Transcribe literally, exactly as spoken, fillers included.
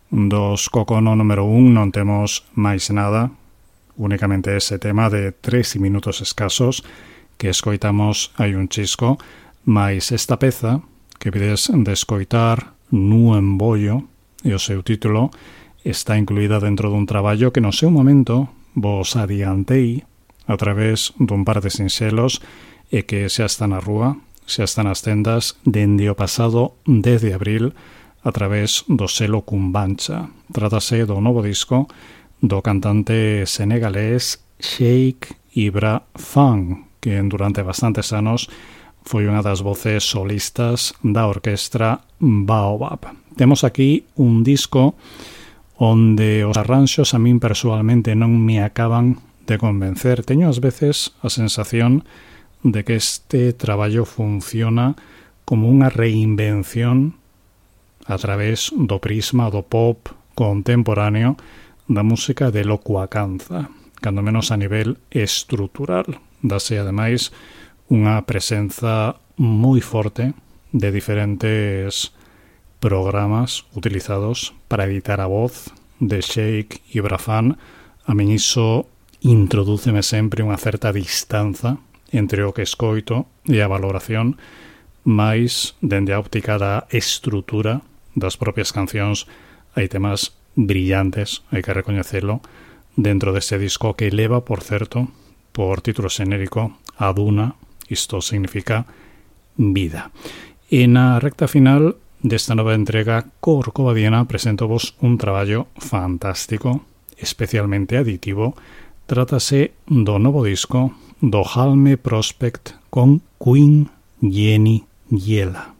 dos Cocono número un non temos máis nada, únicamente ese tema de tres minutos escasos que escoitamos hai un chisco, mais esta peza que pides de escoitar Nu embollo e o seu título está incluída dentro dun traballo que no seu momento vos adiantei a través dun par de sinxelos e que xa está na rúa, xa está nas tendas dende o pasado dez de abril a través do selo Cumbancha. Trátase do novo disco do cantante senegalés Cheikh Ibra Fan, que durante bastantes anos foi unha das voces solistas da orquestra Baobab. Temos aquí un disco onde os arranxos a min persoalmente non me acaban de convencer. Teño ás veces a sensación de que este traballo funciona como unha reinvención a través do prisma do pop contemporáneo da música de Locuacanza, cando menos a nivel estrutural. Dase ademais unha presenza moi forte de diferentes programas utilizados para editar a voz de Cheikh Ibra Fan. A min iso introdúceme sempre unha certa distanza entre o que escoito e a valoración, máis dende a óptica da estrutura das propias cancións. Hai temas brillantes, hai que recoñecelo, dentro deste disco que leva, por certo, por título xenérico Aduna, isto significa vida. E na recta final desta nova entrega corcovadiana presento vos un traballo fantástico, especialmente aditivo. Trátase do novo disco do Halme Prospect con Queen Jenny Yela.